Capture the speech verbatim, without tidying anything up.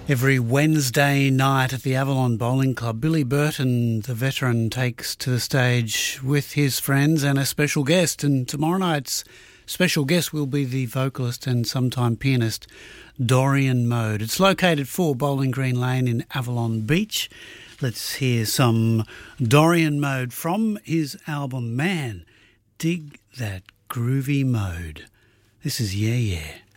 Every Wednesday night at the Avalon Bowling Club, Billy Burton, the veteran, takes to the stage with his friends and a special guest. And tomorrow night's special guest will be the vocalist and sometime pianist Dorian Mode. It's located four Bowling Green Lane in Avalon Beach. Let's hear some Dorian Mode from his album Man, Dig That Groovy Mode. This is Yeah Yeah.